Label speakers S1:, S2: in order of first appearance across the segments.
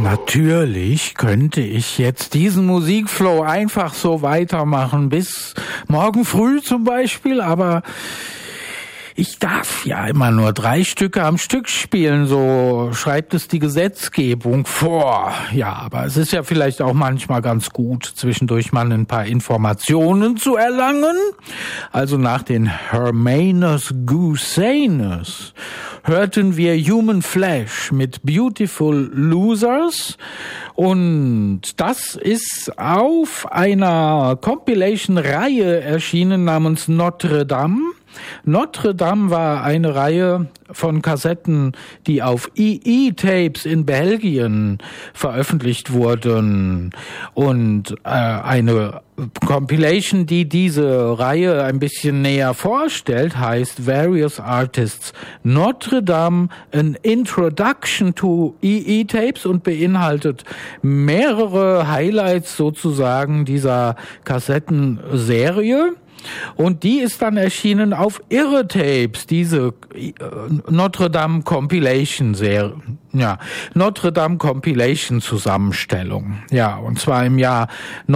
S1: Natürlich könnte ich jetzt diesen Musikflow einfach so weitermachen bis morgen früh zum Beispiel, aber ich darf ja immer nur 3 Stücke am Stück spielen, so schreibt es die Gesetzgebung vor. Ja, aber es ist ja vielleicht auch manchmal ganz gut, zwischendurch mal ein paar Informationen zu erlangen. Also nach den Hermanus Gusanus hörten wir Human Flesh mit Beautiful Losers und das ist auf einer Compilation-Reihe erschienen namens Notre Dame. Notre Dame war eine Reihe von Kassetten, die auf EE-Tapes in Belgien veröffentlicht wurden und eine Compilation, die diese Reihe ein bisschen näher vorstellt, heißt Various Artists Notre Dame, an Introduction to EE-Tapes und beinhaltet mehrere Highlights sozusagen dieser Kassettenserie. Und die ist dann erschienen auf Irre-Tapes, diese Notre Dame Compilation Serie, ja, Notre Dame Compilation Zusammenstellung. Ja, und zwar im Jahr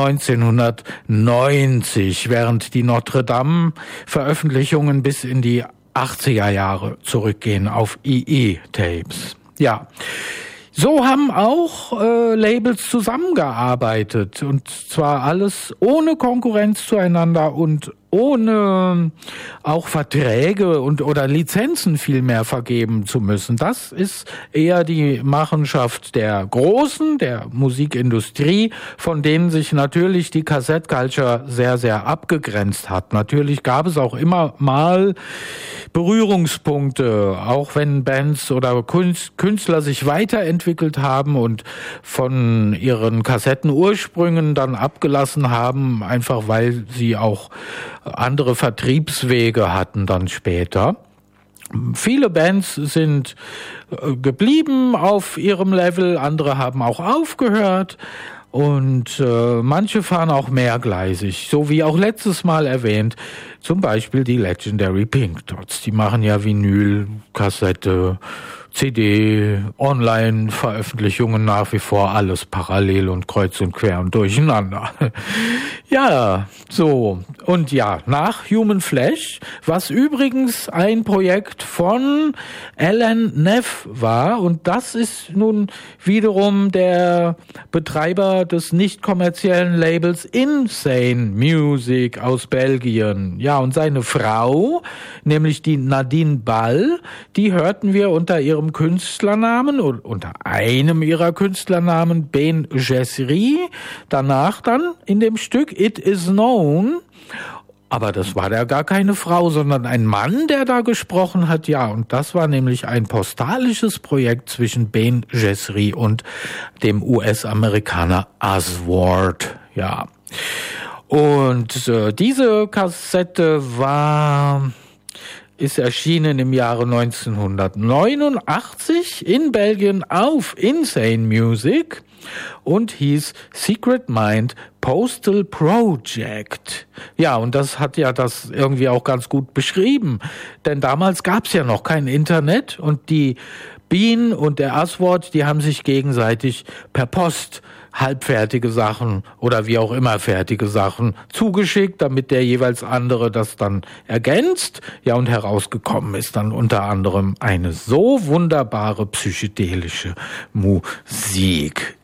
S1: 1990, während die Notre Dame Veröffentlichungen bis in die 80er Jahre zurückgehen auf EE-Tapes. Ja. So haben auch Labels zusammengearbeitet und zwar alles ohne Konkurrenz zueinander und ohne auch Verträge oder Lizenzen viel mehr vergeben zu müssen. Das ist eher die Machenschaft der Großen, der Musikindustrie, von denen sich natürlich die Cassette Culture sehr, sehr abgegrenzt hat. Natürlich gab es auch immer mal Berührungspunkte, auch wenn Bands oder Künstler sich weiterentwickelt haben und von ihren Kassettenursprüngen dann abgelassen haben, einfach weil sie auch andere Vertriebswege hatten dann später. Viele Bands sind geblieben auf ihrem Level, andere haben auch aufgehört und manche fahren auch mehrgleisig, so wie auch letztes Mal erwähnt, zum Beispiel die Legendary Pink Dots. Die machen ja Vinyl, Kassette, CD, Online-Veröffentlichungen nach wie vor alles parallel und kreuz und quer und durcheinander. Ja, so. Und ja, nach Human Flesh, was übrigens ein Projekt von Alan Neff war und das ist nun wiederum der Betreiber des nicht kommerziellen Labels Insane Music aus Belgien. Ja, und seine Frau, nämlich die Nadine Ball, die hörten wir unter ihrem Künstlernamen oder unter einem ihrer Künstlernamen Ben Jessery, danach dann in dem Stück It Is Known, aber das war ja gar keine Frau, sondern ein Mann, der da gesprochen hat, ja, und das war nämlich ein postalisches Projekt zwischen Ben Jessery und dem US-Amerikaner Aswad, ja. Und diese Kassette ist erschienen im Jahre 1989 in Belgien auf Insane Music und hieß Secret Mind Postal Project. Ja, und das hat ja das irgendwie auch ganz gut beschrieben, denn damals gab's ja noch kein Internet und die Bean und der Aswad, die haben sich gegenseitig per Post halbfertige Sachen oder wie auch immer fertige Sachen zugeschickt, damit der jeweils andere das dann ergänzt. Ja, und herausgekommen ist dann unter anderem eine so wunderbare psychedelische Musik.